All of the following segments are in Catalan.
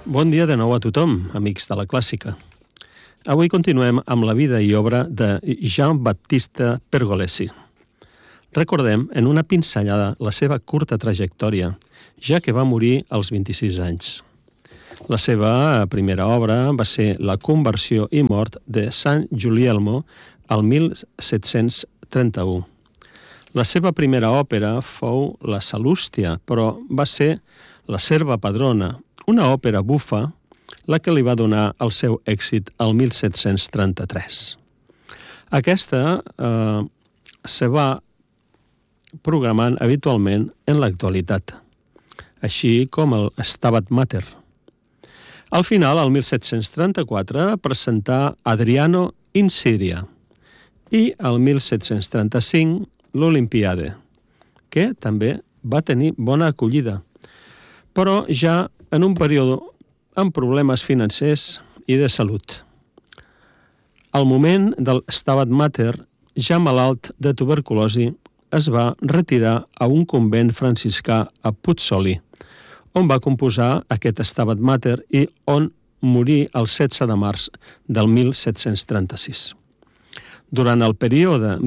Bon dia de nou a tothom, amics de la clàssica. Avui continuem amb la vida i obra de Jean-Baptiste Pergolesi. Recordem en una pinzellada la seva curta trajectòria, ja que va morir als 26 anys. La seva primera obra va ser La conversió i mort de Sant Guglielmo al 1731. La seva primera òpera fou La Salústia, però va ser La serva padrona, una òpera bufa, la que li va donar el seu èxit al 1733. Aquesta se va programant habitualment en l'actualitat, així com el Stabat Mater. Al final, al 1734, presentà Adriano in Siria i al 1735 l'Olimpiade, que també va tenir bona acollida, però ja en un període amb problemes financers i de salut. Al moment del Stabat Mater, ja malalt de tuberculosi, es va retirar a un convent franciscà a Puzzoli, on va composar aquest Stabat Mater i on morí el 16 de març del 1736. Durant el període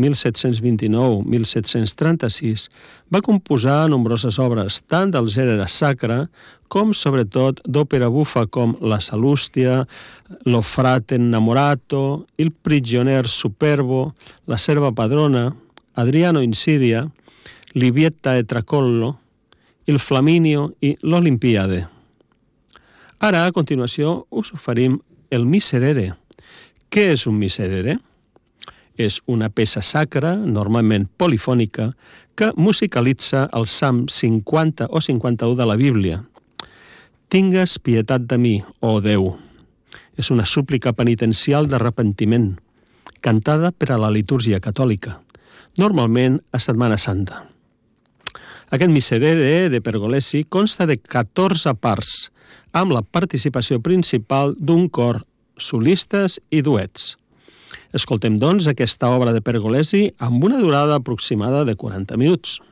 1729-1736 va composar nombroses obres, tant del gènere sacre com, sobretot, d'òpera bufa com La Salústia, Lo frate innamorato, Il prigionier superbo, La serva padrona, Adriano in Siria, Livietta e Tracollo, Il Flaminio i l'Olimpiade. Ara, a continuació, us oferim el Miserere. Què és un Miserere? És una peça sacra, normalment polifònica, que musicalitza el Salm 50 o 51 de la Bíblia. Tingues pietat de mi, oh Déu. És una súplica penitencial d'arrepentiment, cantada per a la litúrgia catòlica, normalment a Setmana Santa. Aquest Miserere de Pergolesi consta de 14 parts, amb la participació principal d'un cor, solistes i duets. Escoltem, doncs, aquesta obra de Pergolesi amb una durada aproximada de 40 minuts.